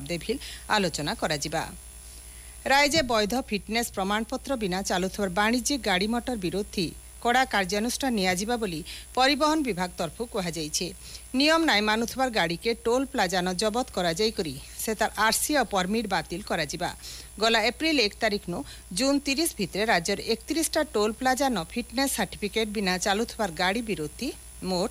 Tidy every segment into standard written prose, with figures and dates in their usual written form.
भी आलोचना कराजिबा। रायजे वैध फिटनेस प्रमाणपत्र बिना चालुथवर वाणिज्यिक गाड़ी मोटर विरोध थी कड़ा कार्यानुष्ठान नियाजिबा बोली परिवहन विभाग तरफ कहुଯାଇଛି। नियम नाई मानुथवार गाड़ी के टोल प्लाजा न जबत करा जाई करी से तार आरसी और परमिट बातिल कराजिबा। गला एप्रिल 1 तारिख नु जून 30 भितरे राज्यर 31टा टोल प्लाजा न फिटनेस सर्टिफिकेट बिना चालुथवार गाड़ी विरोध थी मोट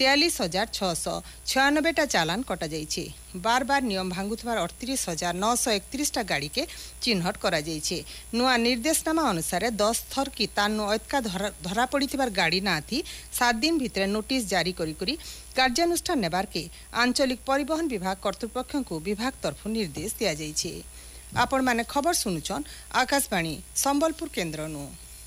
43,696टा चालान कटा जाइछे। बार बार नियम भांगुथवार 38,931टा गाड़ी के चिन्हट करा जाइछे। नुआ निर्देशनामा अनुसार 10 थर की तानु अतका धरा पड़ीथिबार गाड़ी ना थी 7 दिन भितरे नोटिस जारी करी कार्यानुष्ठान नेबार के आंचलिक परिवहन विभाग कर्तृपक्ष को विभाग तरफ निर्देश दिया जाइछे। आपण माने खबर सुनुचन आकाशवाणी संबलपुर केन्द्र नु।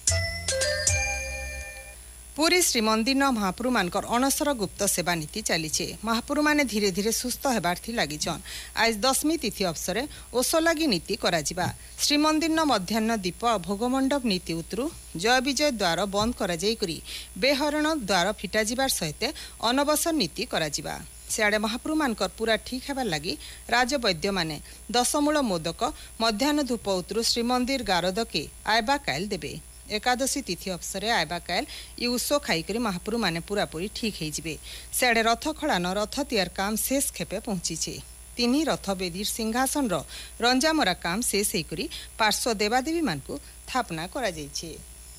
पुरी श्रीमंदिर महाप्रभु मानकर अणसर गुप्त सेवा नीति चलीचे। महाप्रभु माने धीरे धीरे सुस्थ हेबार थी लागिछन। आज दशमी तिथि अवसर ओषो लगी नीति कराजिबा। श्रीमंदिर मध्याह्न दीप और भोगमंडप नीति उतरु जय विजय द्वार बंद करा जाई करी बेहरण द्वार फिटा जिबार सहित अनबसन नीति कराजिबा। सियाड़े महाप्रभु मानकर पूरा ठीक हेबार लगी राजवैद्य माने 10 मूल मोदक मध्याह्न धूप उतरु श्रीमंदिर गारद के आयबा कायल देबे। एकादशी तिथि अवसर आयबा कायल इ उत्सव खाईकरी महाप्रभु माने पूरापूरी ठीक होइजिबे। सियाड़े रथ खड़ान रथ तैयार काम शेष खेपे पहुंचीचे। 3 रथ बेदीर सिंहासन रंजामरा काम शेष होइकरी पार्श्व देवादेवी मानकु स्थापना करा जाइछे।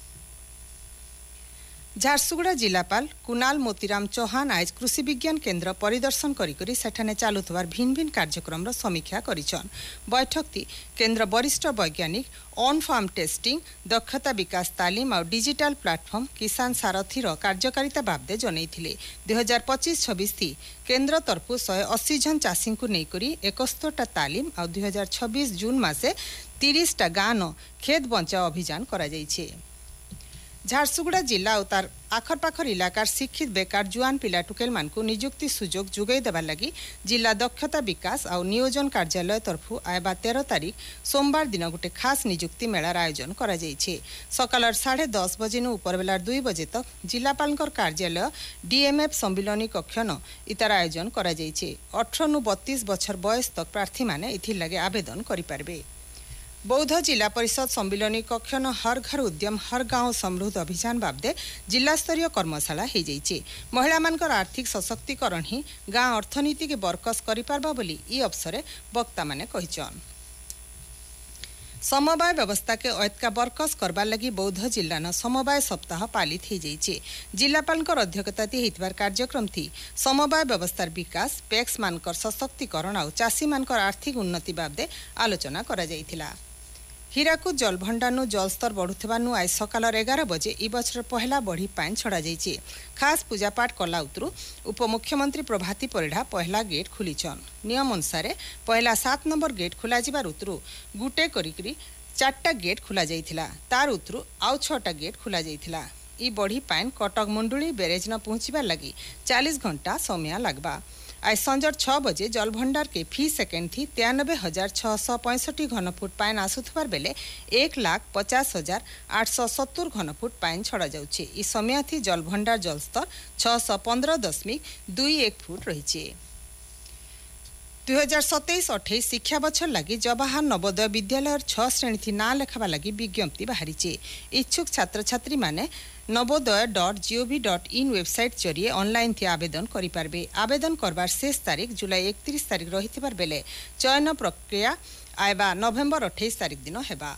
झारसुगुड़ा जिलापाल कुणाल मोतीराम चौहान आज कृषि विज्ञान केन्द्र परिदर्शन करी सेठाने चालुथवार भिन्न भिन्न कार्यक्रम समीक्षा करिछन। बैठक ती केन्द्र वरिष्ठ वैज्ञानिक ऑन फार्म टेस्टिंग दक्षता विकास तालीम और डिजिटल प्लाटफर्म किसान सारथी कार्यकारिता बाबदे जनईथिले। 2025-26 थी केन्द्र तरफ 180 जन चाषी को नेकरी 71टा तालीम और 2026 जून मासे 30टा गाँव खेत बचाओ अभियान करा जाइछे। झारसुगुड़ा जिला और तार आखर पाखर इलाकार शिक्षित बेकार जुआन पिला टुकेल मानकु नियुक्ति सुजोग जुगाई देबार लगी जिला दक्षता विकास और नियोजन कार्यालय तरफ आयबा 13 तारीख सोमवार दिन गोटे खास नियुक्ति मेलार आयोजन करा जाइछे। सकाल 10:30 बजे नु उपरबेला 2 बजे तक जिलापालकर कार्यालय डीएमएफ सम्मिलनी कक्ष न इतार आयोजन करा जाइछे। 18 नु 32 बछर बयस तक प्रार्थी माने इथिर लगे आवेदन करि पारबे। बौद्ध जिला परिषद सम्मिलनी कक्ष न हर घर उद्यम हर गांव समृद्ध अभियान बाबदे जिला स्तरीय कर्मशाला हो जाइए। महिला मानकर आर्थिक सशक्तिकरण ही गाँ अर्थनीति के बरकस करि पारबा बोली ई अवसर वक्ता माने कहिछन। समवाय व्यवस्था के ऐतका बरकस करबा लगी बौद्ध जिला न समवाय सप्ताह पालित हो जाइए। जिलापालकर अध्यक्षता होइतबार कार्यक्रम थी समवाय व्यवस्थार विकास पैक्स मानकर सशक्तिकरण और चाषी मानकर आर्थिक उन्नति बाबदे आलोचना करा जाइथिला। हीराकुद जलभंडार जलस्तर बढ़ुवा आज सकाल 11 बजे इ बछर पहला बढ़ी पानी छड़ा जाइए। खास पूजापाठ कला उतरु उपमुख्यमंत्री प्रभाती परिढ़ा पहला गेट खुलीछन। नियम अनुसार पहला 7 नंबर गेट खुला जिबार उतरु गुटे करी 4टा गेट खुला जाइथिला। तार उतरु आउ 6टा गेट खुला जाइथिला। इ बढ़ी पानी कटक मुंडुली बेरेज न पहुंचीबार लगी 40 घंटा समय लगबा। आज संजर 6 बजे जलभंडार के फी सेकेंड थी 93,665 घनफुट पानी आसुथबार बेले 1,50,870 घनफुट पानी छड़ा जाउछे। इस समय थी जलभंडार जलस्तर 615.21 फुट रही। 2027-28 शिक्षा बछर लगी जवाहर नवोदय विद्यालय 6 श्रेणी थी ना लेखाबा लगी विज्ञप्ति बाहरी। इच्छुक छात्र छात्री माने नवोदय.gov.in वेबसाइट जरिए ऑनलाइन थी आवेदन करि पारबे। आवेदन करबार शेष तारीख जुलाई 31 तारीख रहिथिबार बेले चयन प्रक्रिया आयबा नवेम्बर 28 तारीख दिन हेबा।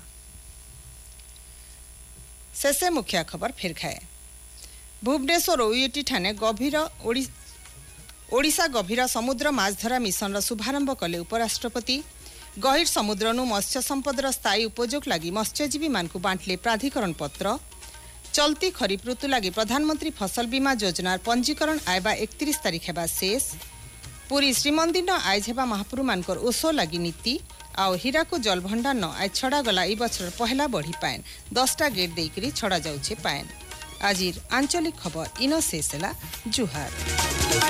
शेषे मुख्य खबर फेर खाए। भुवनेश्वर ओयूटी ठाणे गभीर ओडिशा गभीर समुद्र माछधरा मिशन शुभारंभ कले उपराष्ट्रपति। गहीर समुद्र मत्स्य संपदर स्थायी उपयोग लगी मत्स्यजीवी मानकु बांटले प्राधिकरण पत्र। चलती खरीफ ऋतु लगी प्रधानमंत्री फसल बीमा योजनार पंजीकरण आयबा 31 तारीख हेबा शेष। पुरी श्रीमंदिर आज हेबा महाप्रभु मानकर ओषो लगी नीति आउ हीराकुद जलभंडार न आज छड़ा गला ई बछर पहला बढ़ी पाएन 10टा गेट देकरी छड़ा जाउछे पाएन। आजिर आंचलिक खबर इन शेष ହେଲା। जुहार।